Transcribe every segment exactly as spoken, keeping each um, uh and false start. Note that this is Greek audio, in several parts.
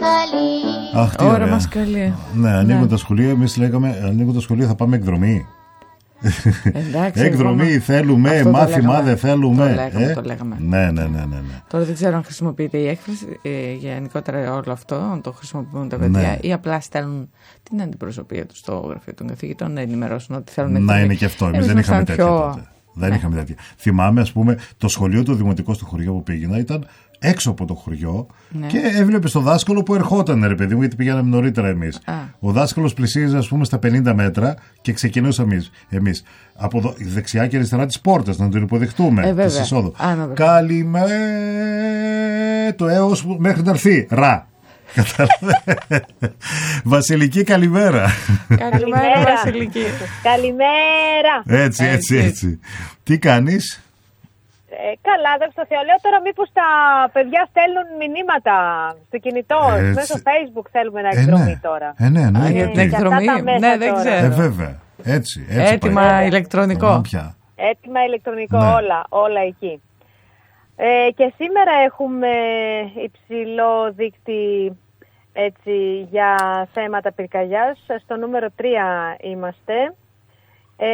Αχ, τι ώρα μασκαλή. Ναι, ανοίγουν ναι. τα σχολεία. Εμείς λέγαμε, ανοίγουν τα σχολεία, θα πάμε εκδρομή. Εντάξει, εκδρομή εγώ, θέλουμε, μάθημα δεν θέλουμε. Το λέγαμε, ε? το λέγαμε. Ναι, ναι, ναι, ναι, ναι. Τώρα δεν ξέρω αν χρησιμοποιείται η έκφραση ε, γενικότερα όλο αυτό, αν το χρησιμοποιούν τα παιδιά, ναι. ή απλά στέλνουν την αντιπροσωπεία του στο γραφείο των καθηγητών να ενημερώσουν ότι θέλουν να είναι και αυτό. Εμείς δεν είχαμε τέτοια πιο... τότε. Δεν ναι. είχαμε τέτοια. Θυμάμαι, ας πούμε, το σχολείο του δημοτικού στο χωριό που πήγαινα ήταν έξω από το χωριό ναι. και έβλεπε τον δάσκαλο που ερχόταν, ρε παιδί μου, γιατί πηγαίναμε νωρίτερα εμείς. Α. Ο δάσκαλος πλησίαζε, ας πούμε, στα πενήντα μέτρα και ξεκινούσαμε εμείς. Από δο... δεξιά και αριστερά τις πόρτες, να τον υποδεχτούμε. Ε, της εισόδου. Καλημέρα, το έως μέχρι να έρθει. Ρα. Βασιλική, καλημέρα. Καλημέρα, Βασιλική. Καλημέρα. Έτσι, έτσι, έτσι. Τι κάνεις? Ε, καλά, δεν στο Θεό. Λέω τώρα μήπως τα παιδιά στέλνουν μηνύματα στο κινητό. Έτσι. Μέσω Facebook θέλουμε να εκδρομή ε, ναι. τώρα. Ε, ναι, ναι. Για την εκδρομή, ναι, δεν ξέρω. Ε, βέβαια. Έτσι, έτσι. Έτοιμα πάει. Ηλεκτρονικό. Πια. Έτοιμα ηλεκτρονικό, ναι. όλα, όλα εκεί. Ε, και σήμερα έχουμε υψηλό δείκτη έτσι, για θέματα πυρκαγιάς. Στο νούμερο τρία είμαστε. Ε,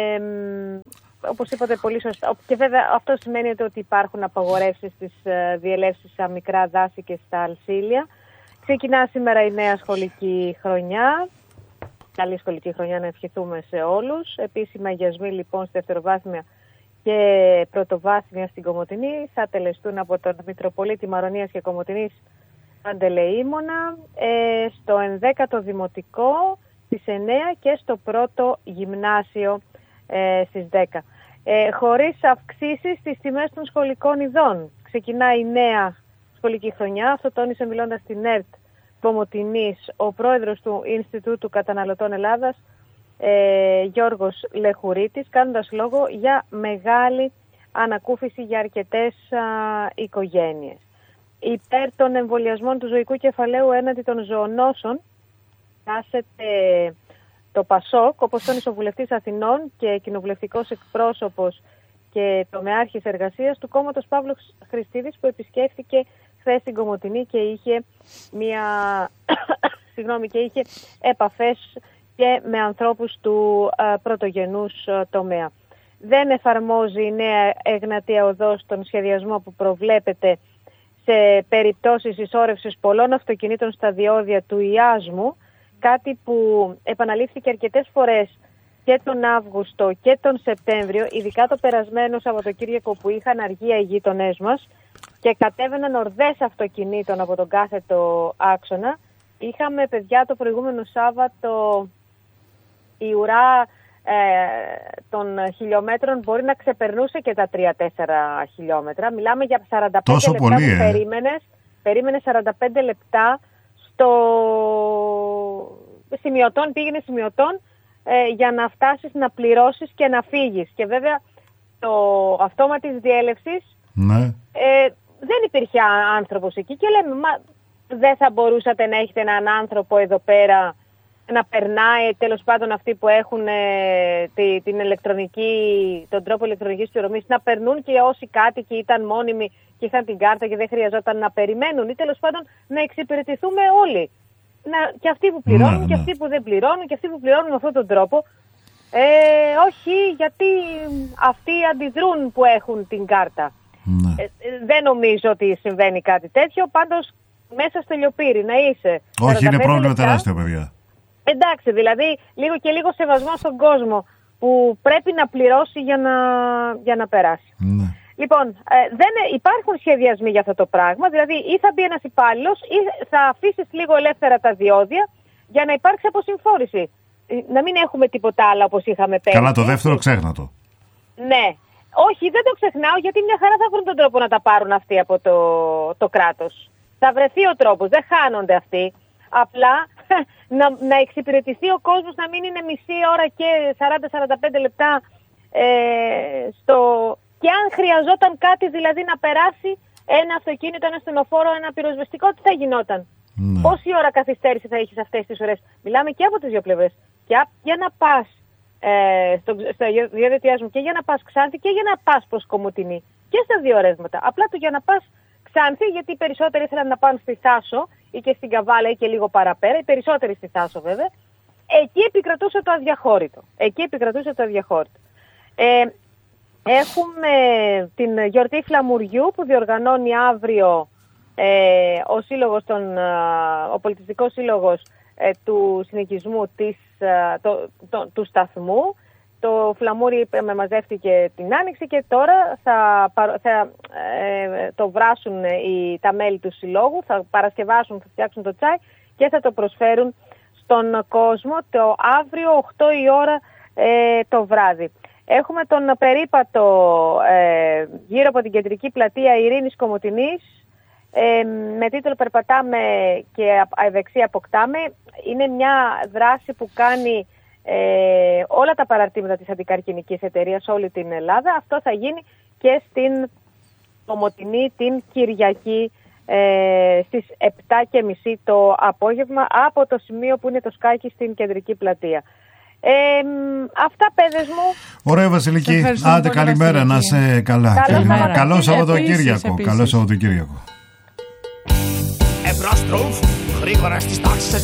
όπως είπατε πολύ σωστά. Και βέβαια αυτό σημαίνει ότι υπάρχουν απαγορεύσεις στις διελεύσεις στα μικρά δάση και στα αλσίλια. Ξεκινά σήμερα η νέα σχολική χρονιά. Καλή σχολική χρονιά να ευχηθούμε σε όλους. Επίσημα αγιασμοί λοιπόν στη δευτεροβάθμια και πρωτοβάθμια στην Κομοτηνή θα τελεστούν από τον Μητροπολίτη Μαρονίας και Κομοτηνής Παντελεήμονα, ε, στο ενδέκατο Δημοτικό στις εννέα και στο πρώτο Γυμνάσιο ε, στις δέκα. Ε, χωρίς αυξήσεις στις τιμές των σχολικών ειδών. Ξεκινάει η νέα σχολική χρονιά, αυτό τόνισε μιλώντας στην ΕΡΤ Κομοτηνής ο πρόεδρος του Ινστιτούτου Καταναλωτών Ελλάδας, ε, Γιώργος Λεχουρίτης, κάνοντας λόγο για μεγάλη ανακούφιση για αρκετές α, οικογένειες. Υπέρ των εμβολιασμών του ζωικού κεφαλαίου έναντι των ζωονόσων κάσεται το ΠΑΣΟΚ, όπως τόνισε ο βουλευτής Αθηνών και κοινοβουλευτικός εκπρόσωπος και τομεάρχης εργασίας του κόμματος Παύλος Χριστίδης, που επισκέφθηκε χθες στην Κομοτηνή και είχε, μια... Συγγνώμη, και είχε επαφές και με ανθρώπους του α, πρωτογενούς α, τομέα. Δεν εφαρμόζει η νέα Εγνατία Οδός τον σχεδιασμό που προβλέπεται σε περιπτώσεις ισόρευσης πολλών αυτοκινήτων στα διόδια του Ιάσμου, κάτι που επαναλήφθηκε αρκετές φορές και τον Αύγουστο και τον Σεπτέμβριο, ειδικά το περασμένο Σαββατοκύριακο που είχαν αργία οι γείτονές μας και κατέβαιναν ορδές αυτοκινήτων από τον κάθετο άξονα. Είχαμε, παιδιά, το προηγούμενο Σάββατο η ουρά ε, των χιλιόμετρων μπορεί να ξεπερνούσε και τα τρία τέσσερα χιλιόμετρα. Μιλάμε για σαράντα πέντε τόσο λεπτά πολύ, που ε. περίμενες, περίμενες σαράντα πέντε λεπτά στο σημειωτών, πήγαινε σημειωτών ε, για να φτάσεις να πληρώσεις και να φύγεις. Και βέβαια το αυτόματης διέλευσης ναι. ε, δεν υπήρχε άνθρωπος εκεί και λέμε, μα δεν θα μπορούσατε να έχετε έναν άνθρωπο εδώ πέρα να περνάει, τέλος πάντων αυτοί που έχουν ε, τη, την ηλεκτρονική, τον τρόπο ηλεκτρονικής πληρωμής, να περνούν και όσοι κάτοικοι ήταν μόνιμοι και είχαν την κάρτα και δεν χρειαζόταν να περιμένουν, ή τέλος πάντων να εξυπηρετηθούμε όλοι. Να, και αυτοί που πληρώνουν, ναι, και αυτοί που δεν πληρώνουν, και αυτοί που πληρώνουν με αυτόν τον τρόπο. Ε, όχι, γιατί αυτοί αντιδρούν που έχουν την κάρτα. Ναι. Ε, δεν νομίζω ότι συμβαίνει κάτι τέτοιο, πάντως μέσα στο λιοπύρι να είσαι. Όχι, είναι πρόβλημα λεπτά, τεράστιο, παιδιά. Εντάξει, δηλαδή λίγο και λίγο σεβασμό στον κόσμο που πρέπει να πληρώσει για να, για να περάσει. Ναι. Λοιπόν, ε, δεν υπάρχουν σχεδιασμοί για αυτό το πράγμα, δηλαδή ή θα μπει ένας υπάλληλος ή θα αφήσεις λίγο ελεύθερα τα διόδια για να υπάρξει αποσυμφόρηση. Να μην έχουμε τίποτα άλλο όπως είχαμε πέρυσι. Καλά, το δεύτερο ξέχνα το. Ναι. Όχι, δεν το ξεχνάω, γιατί μια χαρά θα βρουν τον τρόπο να τα πάρουν αυτοί από το, το κράτος. Θα βρεθεί ο τρόπος, δεν χάνονται αυτοί. Απλά να, να εξυπηρετηθεί ο κόσμος, να μην είναι μισή ώρα και σαράντα με σαράντα πέντε λεπτά ε, στο... Και αν χρειαζόταν κάτι, δηλαδή να περάσει ένα αυτοκίνητο, ένα στενοφόρο, ένα πυροσβεστικό, τι θα γινόταν. Ναι. Πόση ώρα καθυστέρηση θα έχεις αυτές τις ώρες. Μιλάμε και από τις δύο πλευρές. Και για να πας ε, στο, στο διαδίκτυά μου και για να πας Ξάνθη και για να πας προς Κομοτηνή. Και στα δύο ρεύματα. Απλά το για να πας Ξάνθη, γιατί οι περισσότεροι ήθελαν να πάνε στη Θάσο, ή και στην Καβάλα ή και λίγο παραπέρα, οι περισσότεροι στη Θάσο βέβαια, εκεί επικρατούσε το αδιαχώρητο. Εκεί επικρατούσε το αδιαχώρητο. Ε, έχουμε την γιορτή Φλαμουριού που διοργανώνει αύριο ε, ο, σύλλογος των, ο πολιτιστικός σύλλογος ε, του συνοικισμού της, το, το, του σταθμού. Το φλαμούρι μαζεύτηκε την Άνοιξη και τώρα θα, θα ε, το βράσουν οι, τα μέλη του συλλόγου, θα παρασκευάσουν, θα φτιάξουν το τσάι και θα το προσφέρουν στον κόσμο το αύριο οκτώ η ώρα ε, το βράδυ. Έχουμε τον περίπατο ε, γύρω από την κεντρική πλατεία Ειρήνης Κομοτηνής ε, με τίτλο «Περπατάμε και δεξί αποκτάμε». Είναι μια δράση που κάνει ε, όλα τα παραρτήματα της αντικαρκινικής εταιρείας σε όλη την Ελλάδα. Αυτό θα γίνει και στην Κομοτηνή την Κυριακή ε, στις επτά και μισή το απόγευμα από το σημείο που είναι το σκάκι στην κεντρική πλατεία. Ε, αυτά, παιδες μου. Ωραία, Βασιλική. Άντε, καλημέρα, να είσαι καλά. Καλημέρα. Καλό Σαββατοκύριακο. Καλό Σαββατοκύριακο. Εμπρός τρούφ, γρήγορα στις τάξεις